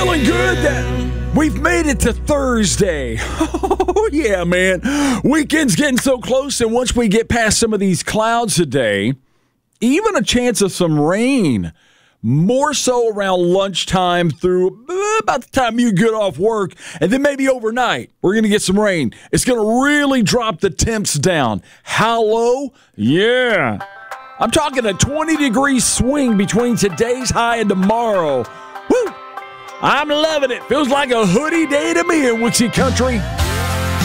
feeling good that we've made it to Thursday. Oh, yeah, man. Weekend's getting so close, and once we get past some of these clouds today, even a chance of some rain, more so around lunchtime through about the time you get off work, and then maybe overnight, we're going to get some rain. It's going to really drop the temps down. How low? Yeah. I'm talking a 20-degree swing between today's high and tomorrow. Woo! I'm loving it. Feels like a hoodie day to me in Wixie Country.